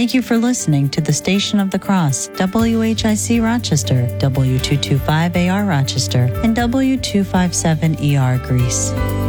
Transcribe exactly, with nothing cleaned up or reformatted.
Thank you for listening to the Station of the Cross, W H I C Rochester, W two twenty-five A R Rochester, and W two fifty-seven E R Greece.